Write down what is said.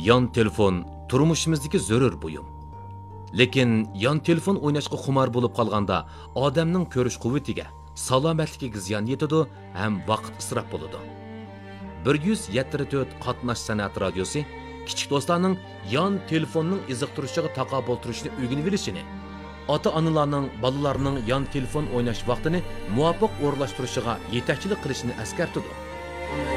Yan telefon turmushimizdagi zarur buyum. Lekin yan telefon o'ynashga xumor bo'lib qolganda odamning ko'rish quvvatiga, salomatligiga ziyon yetadi ham vaqt isrof bo'ladi. 174 qatnash san'at radiosi kichik do'stlarning yan telefonning iziqtirishiga taqobil turishni o'rganib olishini, ota-onalarning bolalarning yan telefon o'ynash vaqtini muvofiq o'rlashtirishiga yetakchilik qilishni eskartadi.